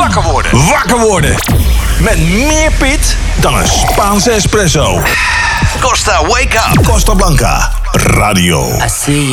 Wakker worden. Met meer pit dan een Spaanse espresso. Costa, wake up. Costa Blanca Radio. I see